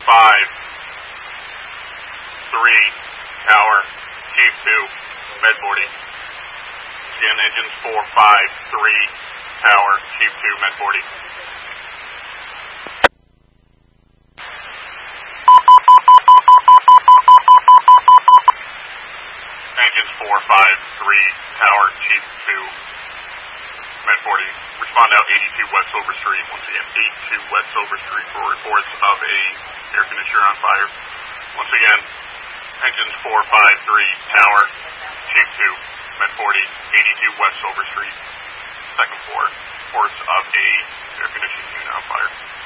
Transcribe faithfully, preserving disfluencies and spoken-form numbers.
five, three, tower, chief two, med forty. Again, engines four, five, three, tower, chief two, med forty. Engines four, five, three, tower, chief two, med forty. Respond out eighty-two West Silver Street. Once again, eighty-two West Silver Street for reports of a air conditioner on fire. Once again, engines four, five, three, tower, chief two, med forty, eighty-two West Silver Street, second floor. Reports of a air conditioning unit on fire.